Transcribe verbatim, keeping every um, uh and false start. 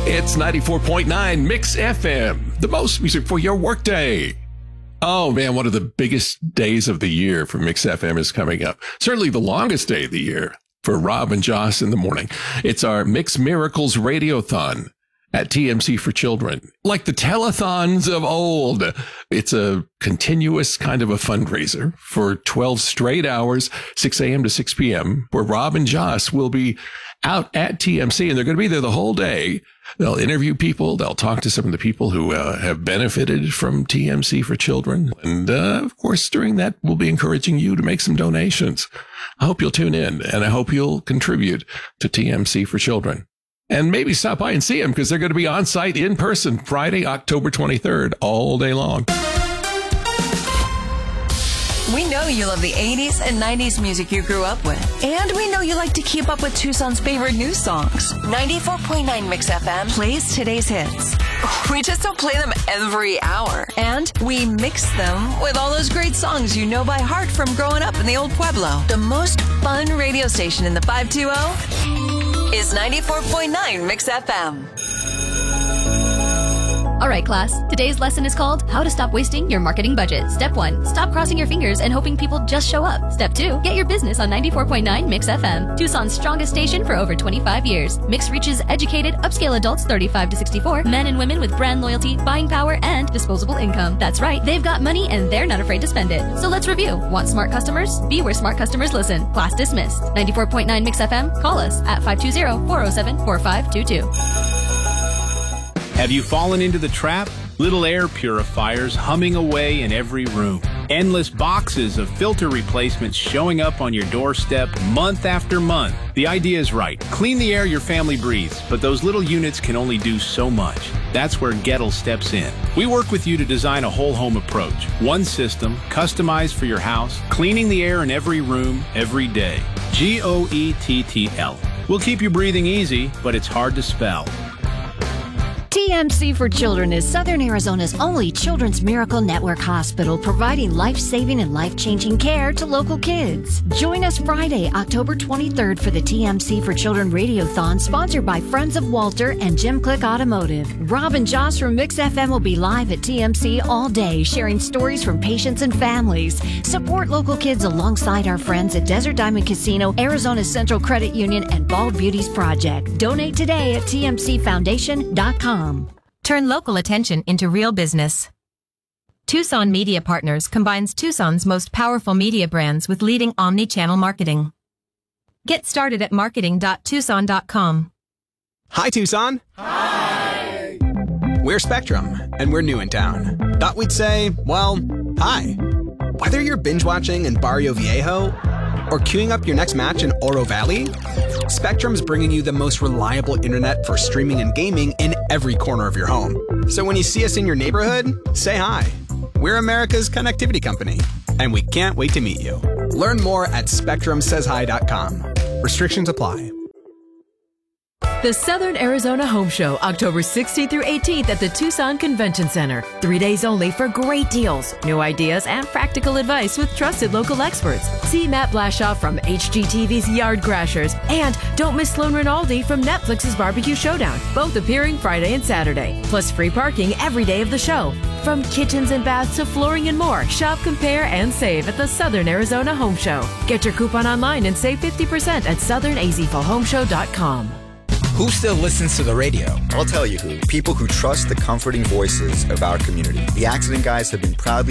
It's ninety-four point nine Mix F M, the most music for your workday. Oh man, one of the biggest days of the year for Mix F M is coming up. Certainly the longest day of the year for Rob and Joss in the morning. It's our Mix Miracles Radiothon at T M C for Children. Like the telethons of old, it's a continuous kind of a fundraiser for twelve straight hours, six a.m. to six p.m., where Rob and Joss will be out at T M C, and they're going to be there the whole day. They'll interview people. They'll talk to some of the people who uh, have benefited from T M C for Children. And, uh, of course, during that, we'll be encouraging you to make some donations. I hope you'll tune in, and I hope you'll contribute to T M C for Children. And maybe stop by and see them, because they're going to be on site in person Friday, October twenty-third, all day long. We know you love the eighties and nineties music you grew up with. And we know you like to keep up with Tucson's favorite new songs. ninety-four point nine Mix F M plays today's hits. We just don't play them every hour. And we mix them with all those great songs you know by heart from growing up in the old Pueblo. The most fun radio station in the five two zero is ninety-four point nine Mix F M. All right, class. Today's lesson is called How to Stop Wasting Your Marketing Budget. Step one, stop crossing your fingers and hoping people just show up. Step two, get your business on ninety-four point nine Mix F M, Tucson's strongest station for over twenty-five years. Mix reaches educated, upscale adults thirty-five to sixty-four, men and women with brand loyalty, buying power, and disposable income. That's right, they've got money and they're not afraid to spend it. So let's review. Want smart customers? Be where smart customers listen. Class dismissed. ninety-four point nine Mix F M. Call us at five two zero, four zero seven, four five two two. Have you fallen into the trap? Little air purifiers humming away in every room. Endless boxes of filter replacements showing up on your doorstep month after month. The idea is right. Clean the air your family breathes, but those little units can only do so much. That's where Gettle steps in. We work with you to design a whole home approach. One system, customized for your house, cleaning the air in every room, every day. G O E T T L. We'll keep you breathing easy, but it's hard to spell. T M C for Children is Southern Arizona's only Children's Miracle Network hospital providing life-saving and life-changing care to local kids. Join us Friday, October twenty-third for the T M C for Children Radiothon sponsored by Friends of Walter and Jim Click Automotive. Rob and Joss from Mix F M will be live at T M C all day sharing stories from patients and families. Support local kids alongside our friends at Desert Diamond Casino, Arizona Central Credit Union, and Bald Beauties Project. Donate today at T M C foundation dot com. Turn local attention into real business. Tucson Media Partners combines Tucson's most powerful media brands with leading omni-channel marketing. Get started at marketing dot tucson dot com. Hi, Tucson. Hi. We're Spectrum, and we're new in town. Thought we'd say, well, hi. Whether you're binge-watching in Barrio Viejo or queuing up your next match in Oro Valley, Spectrum's bringing you the most reliable internet for streaming and gaming in every corner of your home. So when you see us in your neighborhood, say hi. We're America's connectivity company, and we can't wait to meet you. Learn more at spectrum says hi dot com. Restrictions apply. The Southern Arizona Home Show, October sixteenth through eighteenth at the Tucson Convention Center. Three days only for great deals, new ideas, and practical advice with trusted local experts. See Matt Blashaw from H G T V's Yard Crashers, and don't miss Sloan Rinaldi from Netflix's Barbecue Showdown, both appearing Friday and Saturday. Plus free parking every day of the show. From kitchens and baths to flooring and more, shop, compare, and save at the Southern Arizona Home Show. Get your coupon online and save fifty percent at southern a z f o home show dot com. Who still listens to the radio? I'll tell you who. People who trust the comforting voices of our community. The Accident Guys have been proudly